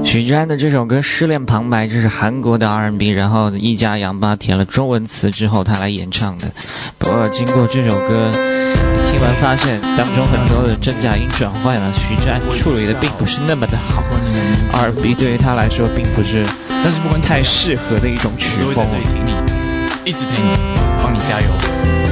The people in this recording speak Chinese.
许志安的这首歌《失恋旁白》，这是韩国的 R&B， 然后一家杨八填了中文词之后他来演唱的。不过经过这首歌听完发现当中很多的真假音转换了，许志安处理的并不是那么的好， R&B 对于他来说并不是太适合的一种曲风。 一直陪你，帮你加油。